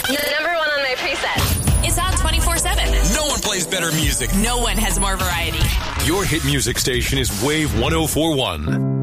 Number one on my preset. It's on 24/7. No one plays better music. No one has more variety. Your hit music station is Wave 104.1.